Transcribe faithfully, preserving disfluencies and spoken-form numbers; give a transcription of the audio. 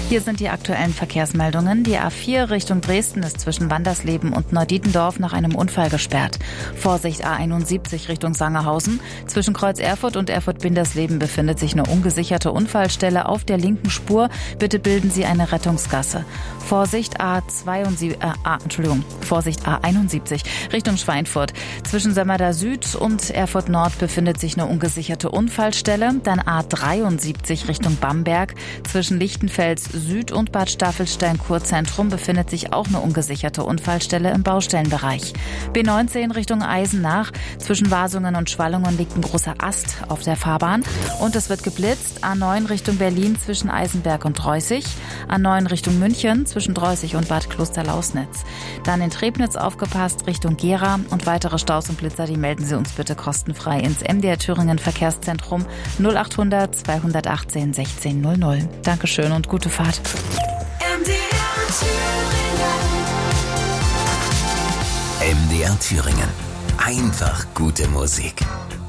Hier sind die aktuellen Verkehrsmeldungen. Die A vier Richtung Dresden ist zwischen Wandersleben und Neudietendorf nach einem Unfall gesperrt. Vorsicht A einundsiebzig Richtung Sangerhausen. Zwischen Kreuz Erfurt und Erfurt-Bindersleben befindet sich eine ungesicherte Unfallstelle auf der linken Spur. Bitte bilden Sie eine Rettungsgasse. Vorsicht A zweiundsiebzig, äh, A, Entschuldigung, Vorsicht A einundsiebzig Richtung Schweinfurt. Zwischen Sömmerda Süd und Erfurt Nord befindet sich eine ungesicherte Unfallstelle. Dann A dreiundsiebzig Richtung Bamberg. Zwischen Lichtenfels Süd und Bad Staffelstein-Kurzentrum befindet sich auch eine ungesicherte Unfallstelle im Baustellenbereich. B neunzehn Richtung Eisenach. Zwischen Wasungen und Schwallungen liegt ein großer Ast auf der Fahrbahn. Und es wird geblitzt. A neun Richtung Berlin zwischen Eisenberg und Dreußig. A neun Richtung München zwischen Dreußig und Bad Klosterlausnitz. Dann in Trebnitz aufgepasst Richtung Gera. Und weitere Staus und Blitzer, die melden Sie uns bitte kostenfrei ins M D R Thüringen Verkehrszentrum null achthundert zweihundertachtzehn sechzehn null null. Dankeschön und gute Fahrt. M D R Thüringen. M D R Thüringen. Einfach gute Musik.